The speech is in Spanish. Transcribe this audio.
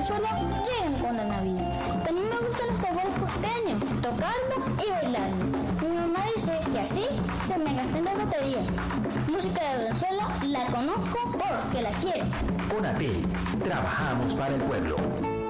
Venezuela llegan con la Navidad. También me gustan los tambores costeños, tocarlo y bailarlo. Mi mamá dice que así se me gastan las baterías. Música de Venezuela la conozco porque la quiero. Conatel, trabajamos para el pueblo.